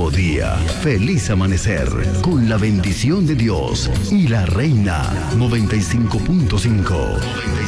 nuevo día. Feliz amanecer con la bendición de Dios y la Reina 95.5.